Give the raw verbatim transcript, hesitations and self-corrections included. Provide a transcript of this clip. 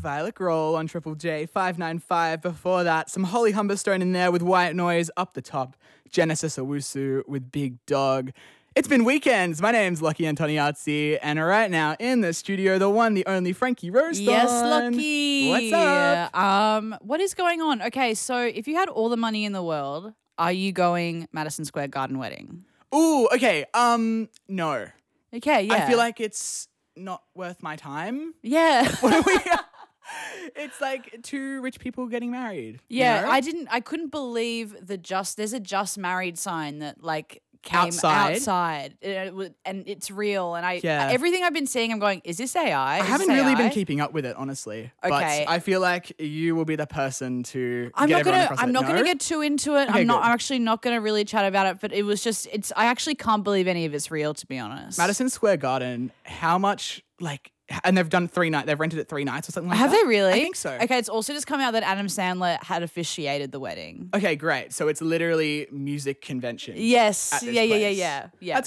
Violet Grohl on Triple J five ninety-five. Before that, some Holly Humberstone in there with White Noise. Up the top, Genesis Owusu with Big Dog. It's been weekends. My name's Lucky Antoniazzi, and right now in the studio, the one, the only Frankie Rose. Yes, Lucky. What's up? Um, what is going on? Okay, so if you had all the money in the world, are you going Madison Square Garden wedding? Ooh, okay. Um, no. Okay, yeah. I feel like it's not worth my time. yeah. It's like two rich people getting married. Yeah, you know? I didn't. I couldn't believe the just. There's a just married sign that like came Outside. outside, and, it was, and it's real. And I, Yeah. everything I've been seeing, I'm going, is this A I? I Is haven't this really A I? been keeping up with it, honestly. Okay. But I feel like you will be the person to I'm get not everyone gonna. across I'm it. not No? gonna get too into it. Okay, I'm not. good. I'm actually not gonna really chat about it. But it was just. It's. I actually can't believe any of it's real, to be honest. Madison Square Garden, how much, like, and they've done three nights, they've rented it three nights or something like Have that? they really? I think so. Okay, it's also just come out that Adam Sandler had officiated the wedding. Okay, great. So it's literally music convention. Yes. at this Yeah, yeah, yeah, place. yeah, yeah. That's